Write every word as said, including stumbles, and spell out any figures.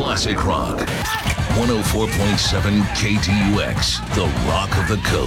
classic rock. one oh four point seven K T U X, the rock of the coast.